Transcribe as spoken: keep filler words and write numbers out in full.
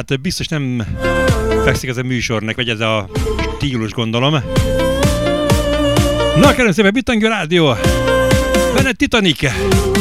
hát biztos nem fekszik ez a műsornak, vagy ez a stílus, gondolom. Na, kérem szépen, Bitangő Rádió, benne Titanic.